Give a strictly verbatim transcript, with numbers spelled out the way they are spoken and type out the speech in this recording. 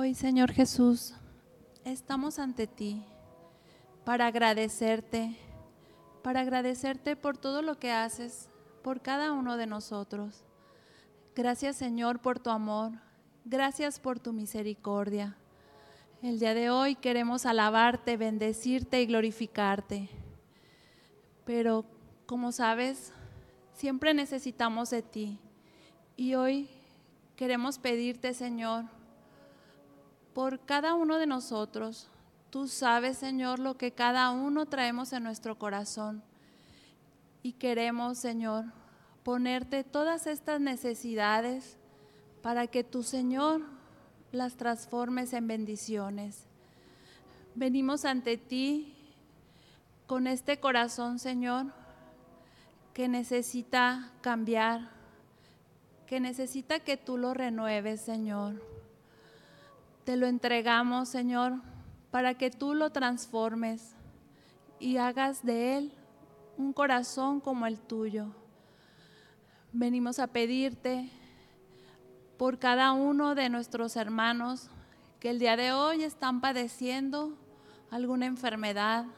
Hoy, Señor Jesús, estamos ante ti para agradecerte, para agradecerte por todo lo que haces por cada uno de nosotros. Gracias, Señor, por tu amor. Gracias por tu misericordia. El día de hoy queremos alabarte, bendecirte y glorificarte. Pero, como sabes, siempre necesitamos de ti. Y hoy queremos pedirte, Señor, por cada uno de nosotros. Tú sabes, Señor, lo que cada uno traemos en nuestro corazón. Y queremos, Señor, ponerte todas estas necesidades para que tú, Señor, las transformes en bendiciones. Venimos ante ti con este corazón, Señor, que necesita cambiar, que necesita que tú lo renueves, Señor. Te lo entregamos, Señor, para que tú lo transformes y hagas de él un corazón como el tuyo. Venimos a pedirte por cada uno de nuestros hermanos que el día de hoy están padeciendo alguna enfermedad,